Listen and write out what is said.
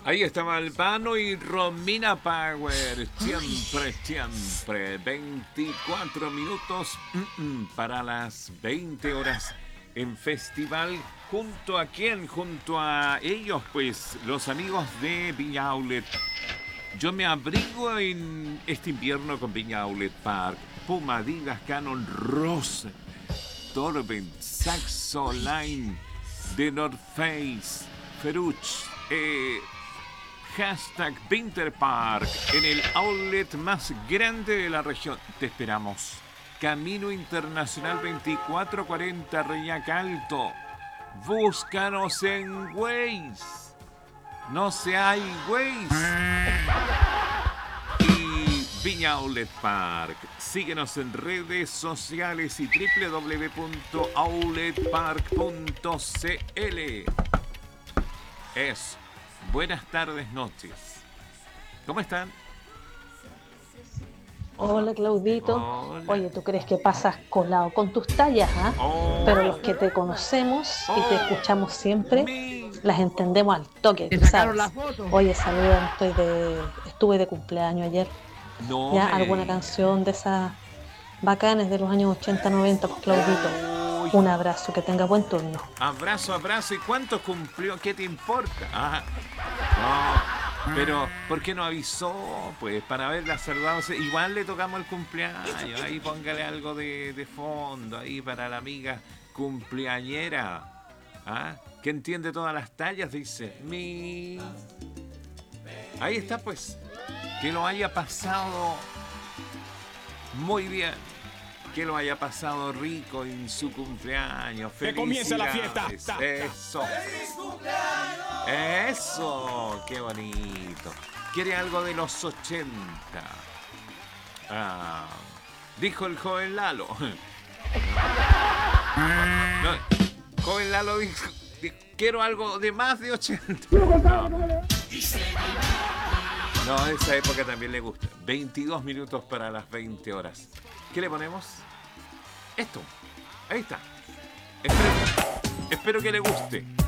Ahí estaba Albano y Romina Power. Siempre. 24 minutos para las 20 horas en festival. ¿Junto a quién? Junto a ellos, pues, los amigos de Viña Outlet. Yo me abrigo en este invierno con Viña Outlet Park. Puma, Adidas, Canon, Rose, Torben, Saxo Line, The North Face, Feruch, hashtag Winter Park en el outlet más grande de la región. Te esperamos. Camino Internacional 2440 Reñaca Alto. Búscanos en Waze. No se hay Waze. Y Viña Outlet Park. Síguenos en redes sociales y www.outletpark.cl. Eso. Buenas tardes, noches. ¿Cómo están? Hola Claudito. Hola. Oye, ¿tú crees que pasas colado con tus tallas, ah? Oh. Pero los que te conocemos y te escuchamos siempre, Mi. las entendemos al toque, Te tú sacaron sabes. la foto. Oye, saludan, estuve de cumpleaños ayer. No ¿Ya? me ¿Alguna digas. canción de esas bacanes de los años 80, 90, pues Claudito? Uy. Un abrazo, que tenga buen turno. Abrazo. ¿Y cuánto cumplió? ¿Qué te importa? Ah, no, pero ¿por qué no avisó? Pues para haberla saludado. Igual le tocamos el cumpleaños. Ahí póngale algo de fondo ahí para la amiga cumpleañera. ¿Ah? Que entiende todas las tallas, dice. Ahí está, pues. Que lo haya pasado muy bien. Que lo haya pasado rico en su cumpleaños. Que comience la fiesta. Eso. Eso. Qué bonito. ¿Quiere algo de los 80? Ah, dijo el joven Lalo. No, joven Lalo dijo, quiero algo de más de 80. No, esa época también le gusta. 22 minutos para las 20 horas. ¿Qué le ponemos? Esto. Ahí está. Espero que le guste.